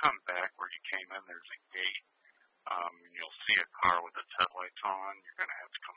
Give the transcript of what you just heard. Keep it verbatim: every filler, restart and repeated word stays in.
come back where you came in, there's a gate. Um, and you'll see a car with its headlights on. You're going to have to come